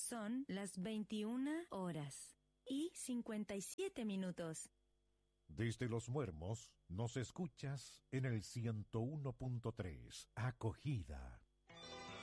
Son las 21:57 Desde Los Muermos nos escuchas en el 101.3 Acogida.